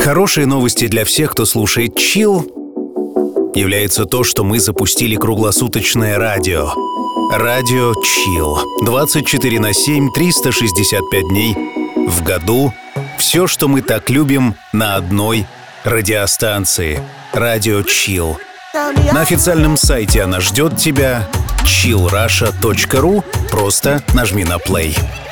Хорошие новости для всех, кто слушает Chill, является то, что мы запустили круглосуточное радио. Радио Chill. 24/7, 365 дней в году. Все, что мы так любим, на одной радиостанции. Радио Chill. На официальном сайте она ждет тебя. chillrusha.ru. Просто нажми на play.